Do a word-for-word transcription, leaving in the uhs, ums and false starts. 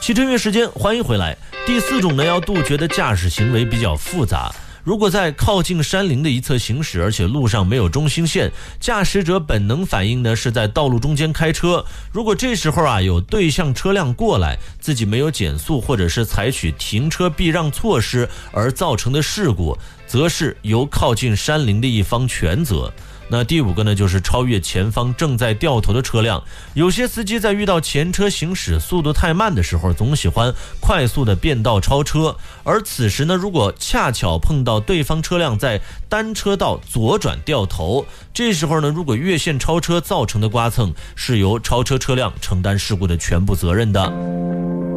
汽车音乐时间，欢迎回来。第四种呢，要杜绝的驾驶行为比较复杂。如果在靠近山林的一侧行驶，而且路上没有中心线，驾驶者本能反应呢是在道路中间开车。如果这时候啊有对向车辆过来，自己没有减速或者是采取停车避让措施而造成的事故，则是由靠近山林的一方全责。那第五个呢，就是超越前方正在掉头的车辆。有些司机在遇到前车行驶速度太慢的时候，总喜欢快速的变道超车，而此时呢，如果恰巧碰到对方车辆在单车道左转掉头，这时候呢，如果越线超车造成的刮蹭，是由超车车辆承担事故的全部责任的。